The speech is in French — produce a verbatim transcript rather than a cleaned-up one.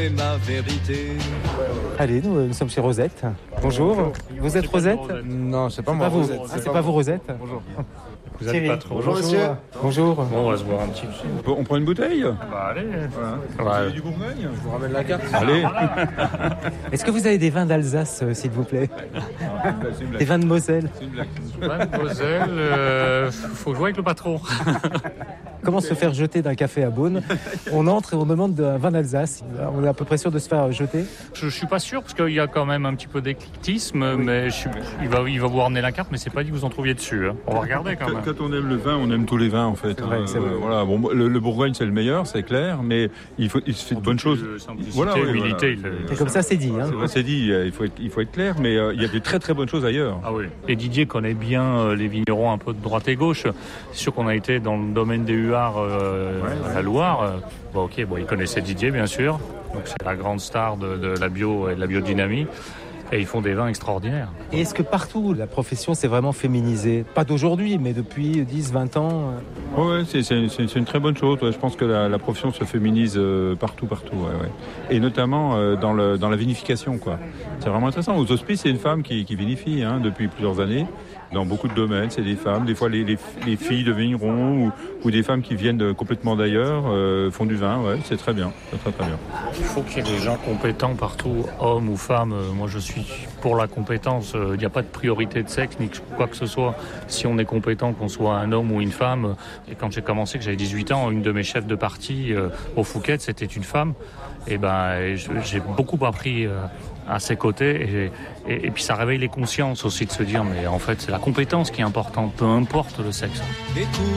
est ma vérité. Allez, nous, nous sommes chez Rosette. Bonjour. Bonjour. Vous êtes Rosette ? Non, c'est pas c'est moi. pas vous. Rosette. Ah, c'est, c'est pas, pas vous, Rosette ? Bonjour. Vous êtes pas trop. Bonjour, monsieur. Bonjour. Bon, on va se boire un petit peu. On prend une bouteille ? Bah allez. Voilà. Vous avez du Bourgogne ? Je vous ramène la carte. Allez. Est-ce que vous avez des vins d'Alsace, euh, s'il vous plaît ? C'est une blague. Des vins de Moselle ? C'est une blague. Mademoiselle, euh, faut jouer avec le patron. Comment se faire jeter d'un café à Beaune ? On entre et on demande un vin d'Alsace. On est à peu près sûr de se faire jeter. Je, je suis pas sûr parce qu'il y a quand même un petit peu d'éclectisme, mais je suis, il va, il va vous ramener la carte, mais c'est pas dit que vous en trouviez dessus. Hein. On va regarder quand même. Quand on aime le vin, on aime tous les vins en fait. C'est vrai, hein. c'est vrai. Euh, voilà. Bon, le, le Bourgogne c'est le meilleur, c'est clair, mais il faut, il se fait de bonnes choses. Simplicité, Voilà, oui, humilité. voilà. il- C'est comme ça, c'est dit. Hein. C'est vrai, c'est dit. Il faut être, il faut être clair, mais euh, il y a des très très bonnes choses ailleurs. Ah oui. Et Didier connaît bien euh, les vignerons un peu de droite et gauche. C'est sûr qu'on a été dans le domaine des huards euh, Ouais, à la Loire. Euh, bon, ok, bon, il connaissait Didier bien sûr. Donc c'est la grande star de, de la bio et de la biodynamie. Et ils font des vins extraordinaires. Et est-ce que partout, la profession s'est vraiment féminisée ? Pas d'aujourd'hui, mais depuis dix, vingt ans. euh, Ouais, ouais, c'est, c'est, c'est, c'est une très bonne chose. Ouais. Je pense que la, la profession se féminise euh, partout, partout. Ouais, ouais. Et notamment euh, dans, le, dans la vinification, quoi. C'est vraiment intéressant. Aux hospices, c'est une femme qui, qui vinifie hein, depuis plusieurs années. Dans beaucoup de domaines, c'est des femmes. Des fois, les, les, les filles de vignerons ou, ou des femmes qui viennent de, complètement d'ailleurs euh, font du vin. Ouais, c'est très bien. C'est très, très bien. Il faut qu'il y ait des gens compétents partout, hommes ou femmes. Euh, Moi, je suis pour la compétence. Il n'y a pas de priorité de sexe ni quoi que ce soit. Si on est compétent, qu'on soit un homme ou une femme. Et quand j'ai commencé, que j'avais dix-huit ans, une de mes chefs de parti euh, au Fouquet, c'était une femme. Et ben, et je- j'ai beaucoup appris euh, à ses côtés. Et, et, et puis, ça réveille les consciences aussi de se dire, mais en fait, c'est la compétence qui est importante, peu importe le sexe. Écoute.